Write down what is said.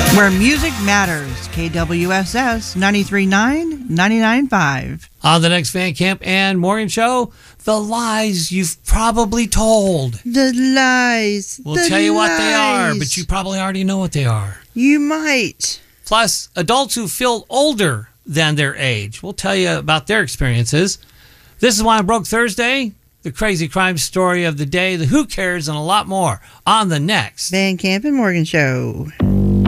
Where music matters. KWSS 93.9, 99.5. On the next Van Camp and Morgan show, the lies you've probably told. The lies. We'll tell you what they are, but you probably already know what they are. You might. Plus, adults who feel older than their age. We'll tell you about their experiences. This is Why I'm Broke Thursday, the crazy crime story of the day, the who cares, and a lot more on the next Van Camp and Morgan show.